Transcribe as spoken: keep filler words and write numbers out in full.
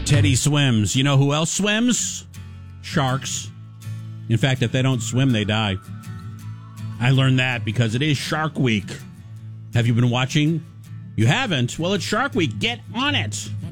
Teddy swims. You know who else swims? Sharks. In fact, if they don't swim, they die. I learned that because it is Shark Week. Have you been watching? You haven't? Well, it's Shark Week. Get on it.